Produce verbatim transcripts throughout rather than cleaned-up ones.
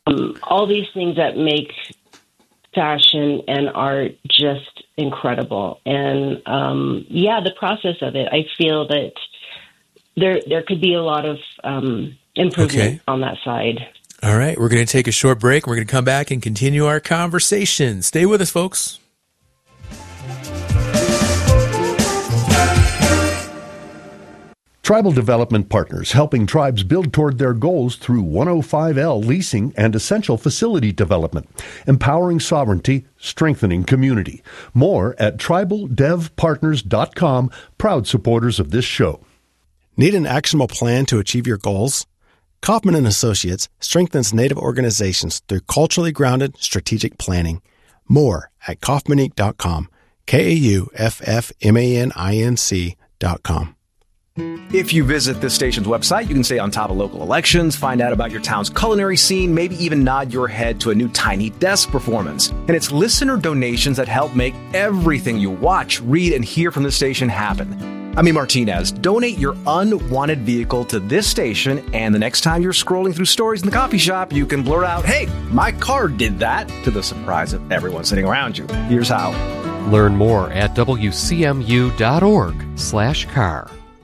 um, all these things that make fashion and art just incredible. And um, yeah, the process of it, I feel that there there could be a lot of um, improvement okay. on that side. All right, we're going to take a short break. We're going to come back and continue our conversation. Stay with us, folks. Tribal Development Partners, helping tribes build toward their goals through one oh five L leasing and essential facility development, empowering sovereignty, strengthening community. More at tribal dev partners dot com, proud supporters of this show. Need an actionable plan to achieve your goals? Kaufman and Associates strengthens Native organizations through culturally grounded strategic planning. More at kaufman inc dot com, K A U F F M A N I N C dot com. If you visit this station's website, you can stay on top of local elections, find out about your town's culinary scene, maybe even nod your head to a new Tiny Desk performance. And it's listener donations that help make everything you watch, read, and hear from this station happen. I'm E. Martinez. Donate your unwanted vehicle to this station, and the next time you're scrolling through stories in the coffee shop, you can blurt out, "Hey, my car did that," to the surprise of everyone sitting around you. Here's how. Learn more at W C M U dot org slash car.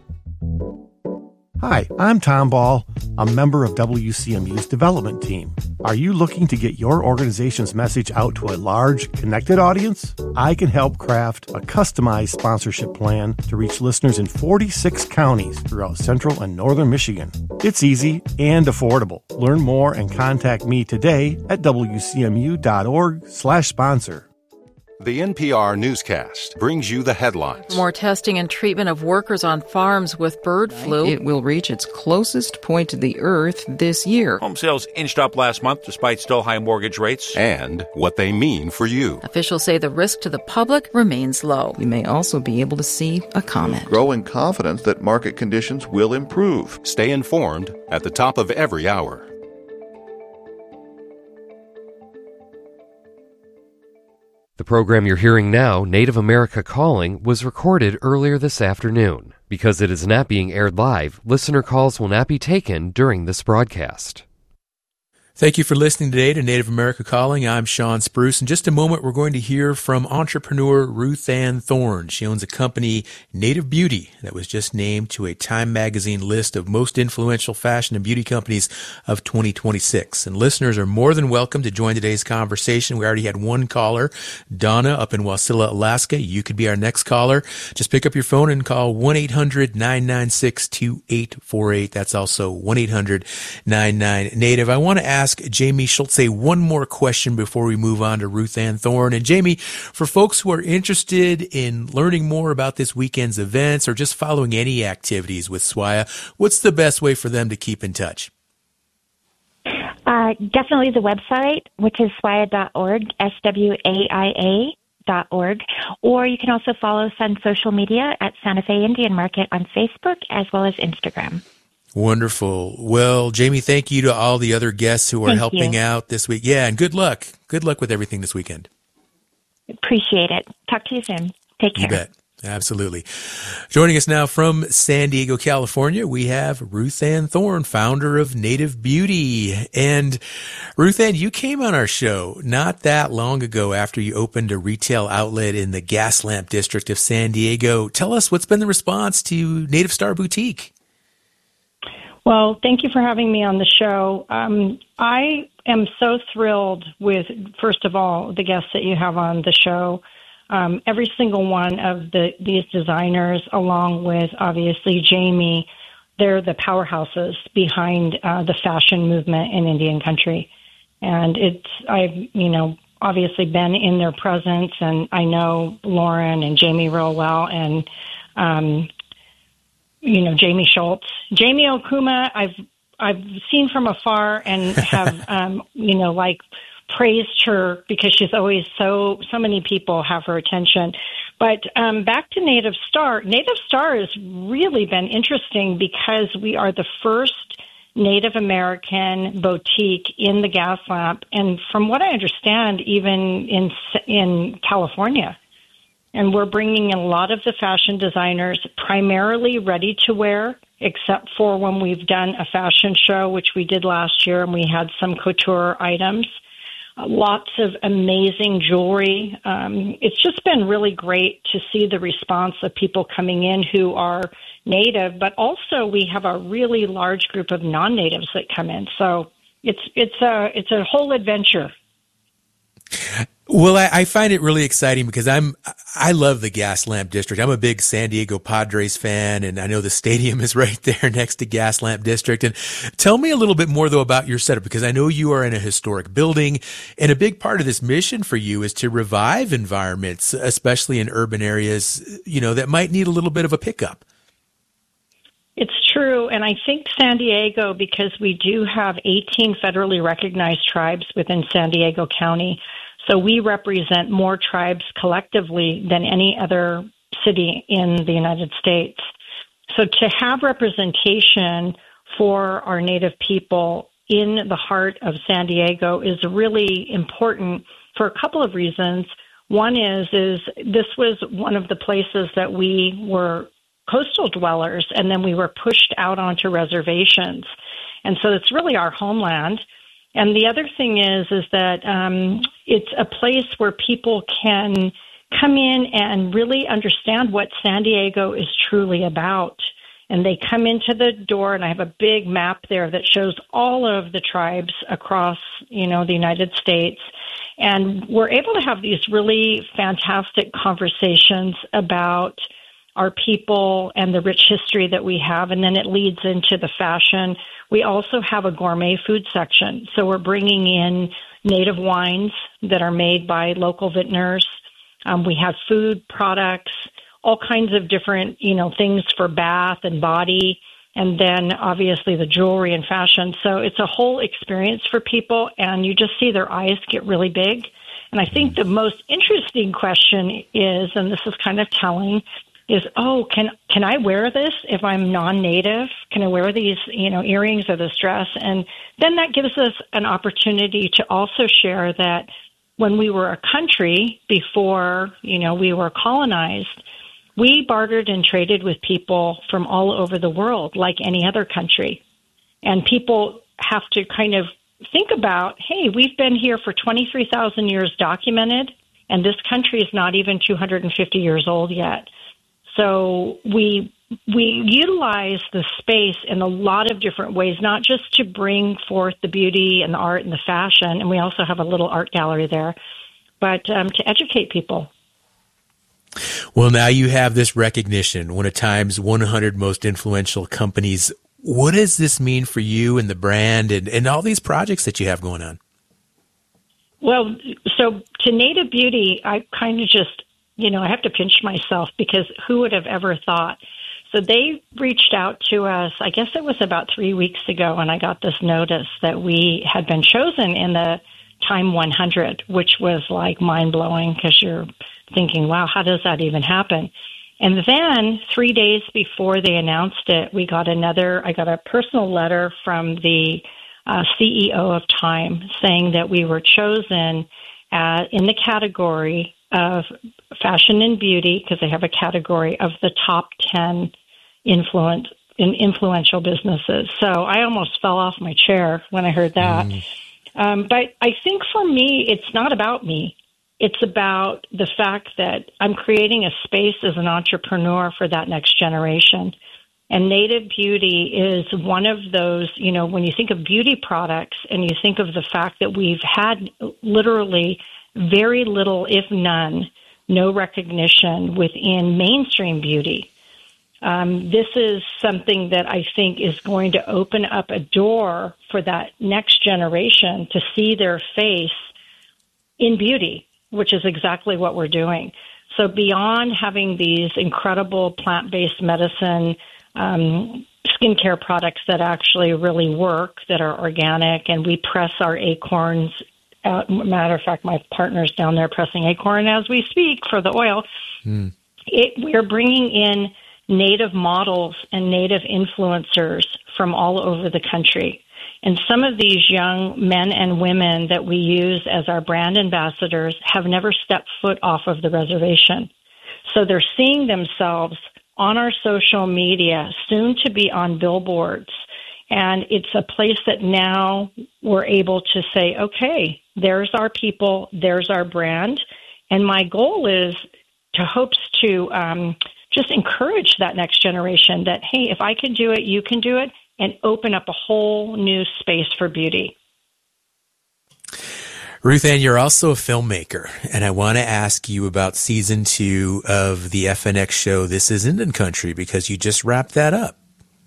Hi, I'm Tom Ball, a member of W C M U's development team. Are you looking to get your organization's message out to a large, connected audience? I can help craft a customized sponsorship plan to reach listeners in forty-six counties throughout central and northern Michigan. It's easy and affordable. Learn more and contact me today at W C M U dot org slash sponsor. The N P R newscast brings you the headlines. More testing and treatment of workers on farms with bird flu. It will reach its closest point to the earth this year. Home sales inched up last month despite still high mortgage rates. And what they mean for you. Officials say the risk to the public remains low. You may also be able to see a comet. Growing confidence that market conditions will improve. Stay informed at the top of every hour. The program you're hearing now, Native America Calling, was recorded earlier this afternoon. Because it is not being aired live, listener calls will not be taken during this broadcast. Thank you for listening today to Native America Calling. I'm Sean Spruce. In just a moment, we're going to hear from entrepreneur Ruth Ann Thorne. She owns a company, Native Beauty, that was just named to a Time magazine list of most influential fashion and beauty companies of twenty twenty-six. And listeners are more than welcome to join today's conversation. We already had one caller, Donna, up in Wasilla, Alaska. You could be our next caller. Just pick up your phone and call one eight hundred nine nine six two eight four eight. That's also one eight hundred nine nine Native. I want to ask Ask Jamie Schultze one more question before we move on to Ruth Ann Thorne. And Jamie, for folks who are interested in learning more about this weekend's events or just following any activities with S W A I A, what's the best way for them to keep in touch? Uh, definitely the website, which is S W A I A dot org, S W A I A dot org. Or you can also follow us on social media at Santa Fe Indian Market on Facebook as well as Instagram. Wonderful. Well, Jamie, thank you to all the other guests who are Thank helping you. out this week. Yeah, and good luck. Good luck with everything this weekend. Appreciate it. Talk to you soon. Take care. You bet. Absolutely. Joining us now from San Diego, California, we have Ruth Ann Thorne, founder of Native Beauty. And Ruth Ann, you came on our show not that long ago after you opened a retail outlet in the Gaslamp district of San Diego. Tell us what's been the response to Native Star Boutique. Well, thank you for having me on the show. Um, I am so thrilled with, first of all, the guests that you have on the show. Um, every single one of the these designers, along with, obviously, Jamie, they're the powerhouses behind uh, the fashion movement in Indian country. And it's, I've, you know, obviously been in their presence, and I know Lauren and Jamie real well, and um you know, Jamie Schultz. Jamie Okuma, I've I've seen from afar and have, um, you know, like praised her because she's always so, so many people have her attention. But um, back to Native Star. Native Star has really been interesting because we are the first Native American boutique in the Gaslamp, and from what I understand, even in in California. And we're bringing in a lot of the fashion designers, primarily ready-to-wear except for when we've done a fashion show, which we did last year, and we had some couture items. Uh, lots of amazing jewelry. Um, it's just been really great to see the response of people coming in who are native, but also we have a really large group of non-natives that come in. So it's it's a it's a whole adventure. Well, I, I find it really exciting because I'm, I love the Gaslamp District. I'm a big San Diego Padres fan, and I know the stadium is right there next to Gaslamp District. And tell me a little bit more, though, about your setup, because I know you are in a historic building, and a big part of this mission for you is to revive environments, especially in urban areas, you know, that might need a little bit of a pickup. It's true, and I think San Diego, because we do have eighteen federally recognized tribes within San Diego County, so we represent more tribes collectively than any other city in the United States. So to have representation for our Native people in the heart of San Diego is really important for a couple of reasons. One is, is this was one of the places that we were coastal dwellers, and then we were pushed out onto reservations. And so it's really our homeland. And the other thing is, is that um, it's a place where people can come in and really understand what San Diego is truly about. And they come into the door, and I have a big map there that shows all of the tribes across, you know, the United States. And we're able to have these really fantastic conversations about our people and the rich history that we have, and then it leads into the fashion. We also have a gourmet food section, so we're bringing in native wines that are made by local vintners. Um, we have food products, all kinds of different, you know, things for bath and body, and then obviously the jewelry and fashion. So it's a whole experience for people, and you just see their eyes get really big. And I think the most interesting question is, and this is kind of telling, is, oh, can can I wear this if I'm non-native? Can I wear these, you know, earrings or this dress? And then that gives us an opportunity to also share that when we were a country before, you know, we were colonized, we bartered and traded with people from all over the world like any other country. And people have to kind of think about, hey, we've been here for twenty-three thousand years documented, and this country is not even two hundred fifty years old yet. So we we utilize the space in a lot of different ways, not just to bring forth the beauty and the art and the fashion, and we also have a little art gallery there, but um, to educate people. Well, now you have this recognition, one of Time's one hundred most influential companies. What does this mean for you and the brand and, and all these projects that you have going on? Well, so to Native Beauty, I kind of just, you know, I have to pinch myself because who would have ever thought? So they reached out to us, I guess it was about three weeks ago, and I got this notice that we had been chosen in the Time one hundred, which was like mind-blowing because you're thinking, wow, how does that even happen? And then three days before they announced it, we got another, I got a personal letter from the uh, C E O of Time saying that we were chosen uh, in the category of fashion and beauty, because they have a category of the top ten influence in influential businesses. So I almost fell off my chair when I heard that. Mm. Um, but I think for me, it's not about me. It's about the fact that I'm creating a space as an entrepreneur for that next generation. And Native Beauty is one of those, you know, when you think of beauty products and you think of the fact that we've had literally very little, if none, no recognition within mainstream beauty. Um, this is something that I think is going to open up a door for that next generation to see their face in beauty, which is exactly what we're doing. So beyond having these incredible plant-based medicine, um, skincare products that actually really work, that are organic, and we press our acorns. Uh, matter of fact, my partner's down there pressing acorn as we speak for the oil. Mm. It, we're bringing in Native models and Native influencers from all over the country. And some of these young men and women that we use as our brand ambassadors have never stepped foot off of the reservation. So they're seeing themselves on our social media, soon to be on billboards. And it's a place that now we're able to say, okay, there's our people, there's our brand. And my goal is to hopes to um, just encourage that next generation that, hey, if I can do it, you can do it, and open up a whole new space for beauty. Ruth Ann, you're also a filmmaker, and I want to ask you about season two of the F N X show, This Is Indian Country, because you just wrapped that up.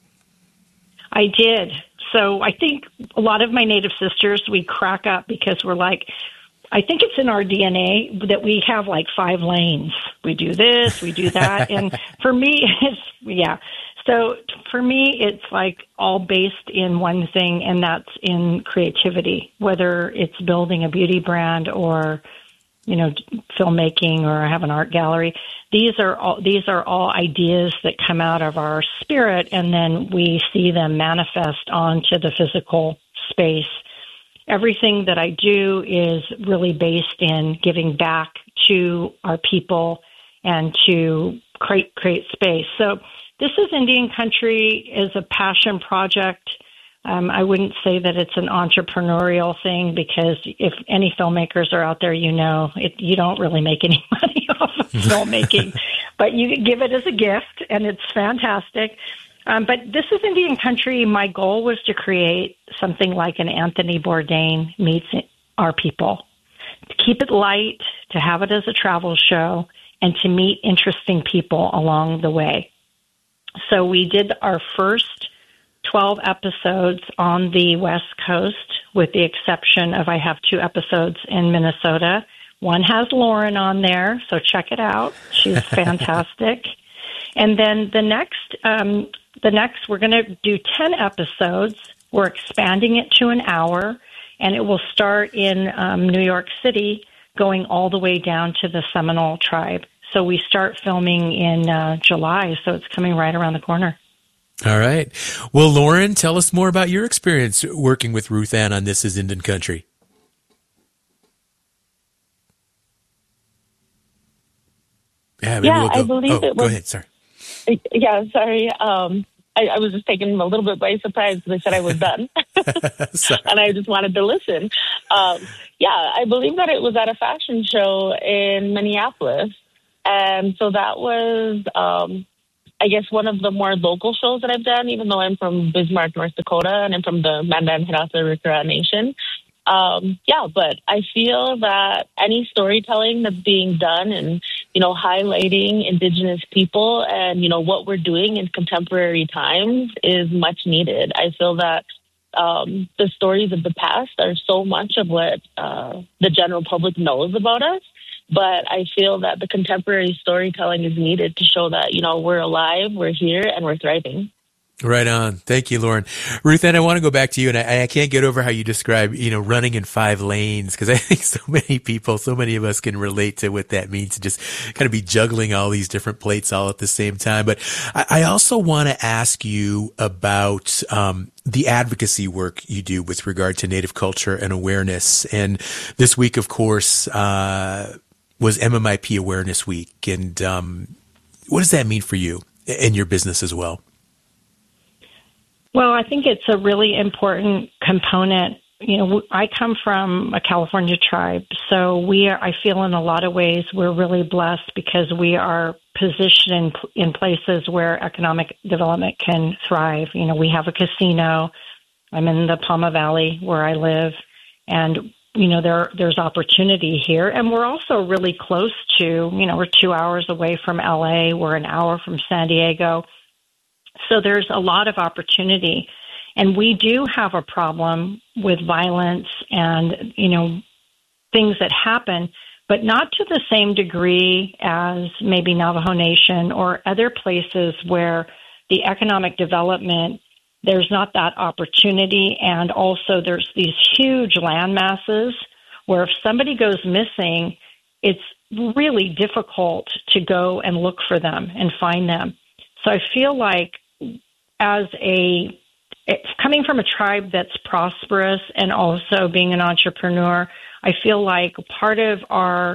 I did. So I think a lot of my Native sisters, we crack up because we're like, I think it's in our D N A that we have like five lanes. We do this, we do that. And for me, it's, yeah. So for me, it's like all based in one thing, and that's in creativity, whether it's building a beauty brand or, you know, filmmaking or have an art gallery. These are all, these are all ideas that come out of our spirit, and then we see them manifest onto the physical space. Everything that I do is really based in giving back to our people and to create, create space. So This Is Indian Country is a passion project. Um, I wouldn't say that it's an entrepreneurial thing, because if any filmmakers are out there, you know, it, you don't really make any money off of filmmaking, but you give it as a gift, and it's fantastic. Um, but This Is Indian Country, my goal was to create something like an Anthony Bourdain meets our people, to keep it light, to have it as a travel show, and to meet interesting people along the way. So we did our first twelve episodes on the West Coast, with the exception of I have two episodes in Minnesota. One has Lauren on there, so check it out. She's fantastic. And then the next, um, the next, we're going to do ten episodes. We're expanding it to an hour, and it will start in um, New York City, going all the way down to the Seminole tribe. So we start filming in uh, July, so it's coming right around the corner. All right. Well, Lauren, tell us more about your experience working with Ruth Ann on This Is Indian Country. Yeah, yeah we'll I believe oh, it was. Go ahead, sorry. Yeah, sorry. Um, I, I was just taken a little bit by surprise because they said I was done. And I just wanted to listen. Um, yeah, I believe that it was at a fashion show in Minneapolis. And so that was, um, I guess, one of the more local shows that I've done, even though I'm from Bismarck, North Dakota, and I'm from the Mandan Hirata Rikara Nation. Um, yeah, but I feel that any storytelling that's being done and, you know, highlighting Indigenous people and, you know, what we're doing in contemporary times is much needed. I feel that um, the stories of the past are so much of what uh, the general public knows about us. But I feel that the contemporary storytelling is needed to show that, you know, we're alive, we're here, and we're thriving. Right on. Thank you, Lauren. Ruth Ann, I want to go back to you, and I, I can't get over how you describe, you know, running in five lanes, because I think so many people, so many of us can relate to what that means, to just kind of be juggling all these different plates all at the same time. But I, I also want to ask you about um, the advocacy work you do with regard to Native culture and awareness. And this week, of course, uh, was M M I P Awareness Week. And um, what does that mean for you and your business as well? Well, I think it's a really important component. You know, I come from a California tribe, so we are, I feel in a lot of ways we're really blessed because we are positioned in, in places where economic development can thrive. You know, we have a casino. I'm in the Palma Valley where I live, and you know, there there's opportunity here. And we're also really close to, you know, we're two hours away from L A. We're an hour from San Diego. So there's a lot of opportunity. And we do have a problem with violence and, you know, things that happen, but not to the same degree as maybe Navajo Nation or other places where the economic development, there's not that opportunity. And also there's these huge land masses where if somebody goes missing, it's really difficult to go and look for them and find them. So I feel like as a, it's coming from a tribe that's prosperous and also being an entrepreneur, I feel like part of our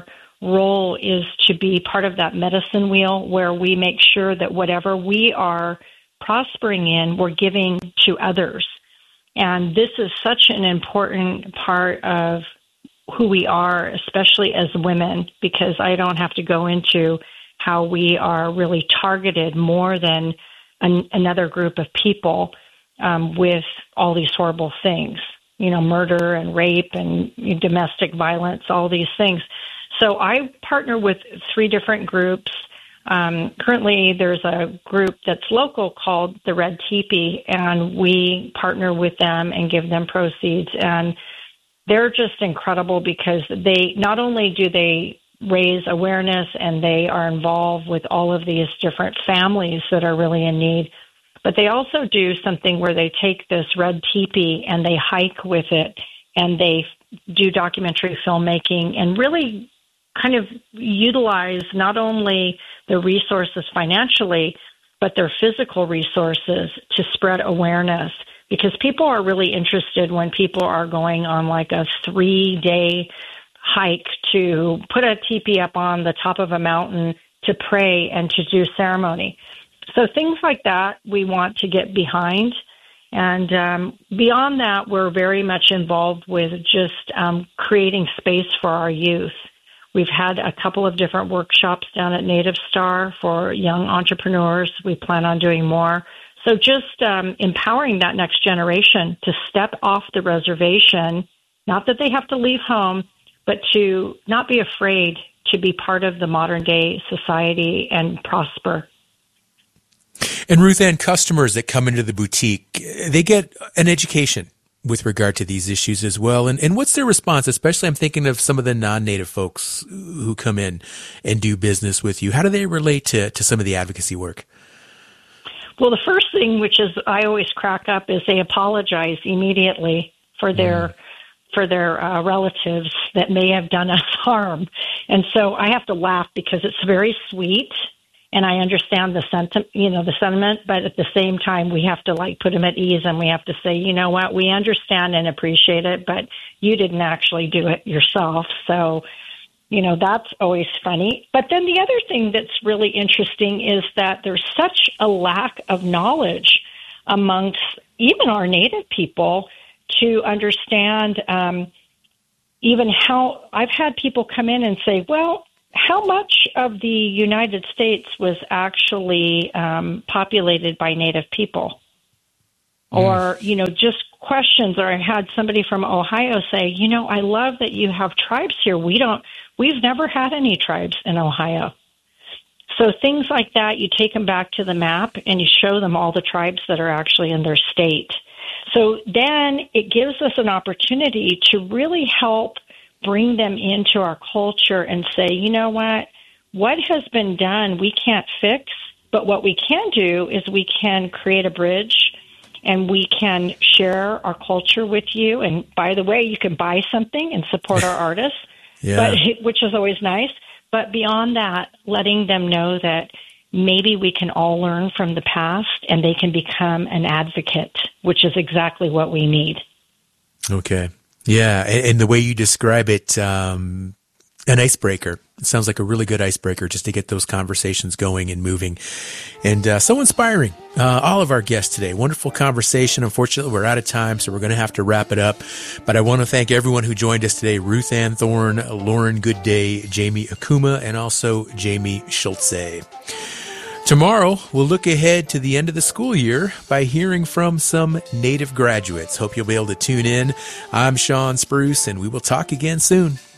role is to be part of that medicine wheel where we make sure that whatever we are prospering in, we're giving to others. And this is such an important part of who we are, especially as women, because I don't have to go into how we are really targeted more than an, another group of people um, with all these horrible things, you know, murder and rape and domestic violence, all these things. So I partner with three different groups. Um, currently, there's a group that's local called the Red Teepee, and we partner with them and give them proceeds. And they're just incredible because they not only do they raise awareness and they are involved with all of these different families that are really in need, but they also do something where they take this red teepee and they hike with it and they do documentary filmmaking and really kind of utilize not only their resources financially, but their physical resources to spread awareness. Because people are really interested when people are going on like a three-day hike to put a teepee up on the top of a mountain to pray and to do ceremony. So things like that we want to get behind. And um, beyond that, we're very much involved with just um, creating space for our youth. We've had a couple of different workshops down at Native Star for young entrepreneurs. We plan on doing more. So just um, empowering that next generation to step off the reservation, not that they have to leave home, but to not be afraid to be part of the modern day society and prosper. And Ruth Ann, customers that come into the boutique, they get an education with regard to these issues as well. And, and what's their response? Especially I'm thinking of some of the non-native folks who come in and do business with you. How do they relate to, to some of the advocacy work? Well, the first thing, which is I always crack up, is they apologize immediately for their mm. for their uh, relatives that may have done us harm. And so I have to laugh because it's very sweet, and I understand the sentiment, you know, the sentiment. But at the same time, we have to like put them at ease, and we have to say, you know what, we understand and appreciate it, but you didn't actually do it yourself. So, you know, that's always funny. But then the other thing that's really interesting is that there's such a lack of knowledge amongst even our Native people to understand um, even how I've had people come in and say, well, how much of the United States was actually um, populated by Native people? Mm. Or, you know, just questions. Or I had somebody from Ohio say, you know, I love that you have tribes here. We don't, we've never had any tribes in Ohio. So things like that, you take them back to the map and you show them all the tribes that are actually in their state. So then it gives us an opportunity to really help bring them into our culture and say, you know what, what has been done we can't fix, but what we can do is we can create a bridge and we can share our culture with you. And by the way, you can buy something and support our artists, yeah. but, which is always nice. But beyond that, letting them know that maybe we can all learn from the past and they can become an advocate, which is exactly what we need. Okay. Yeah. And, and the way you describe it, um, an icebreaker. It sounds like a really good icebreaker just to get those conversations going and moving. And uh, so inspiring. Uh, all of our guests today. Wonderful conversation. Unfortunately, we're out of time, so we're going to have to wrap it up. But I want to thank everyone who joined us today. Ruth Ann Thorne, Lauren Goodday, Jamie Akuma, and also Jamie Schultze. Tomorrow, we'll look ahead to the end of the school year by hearing from some Native graduates. Hope you'll be able to tune in. I'm Sean Spruce, and we will talk again soon.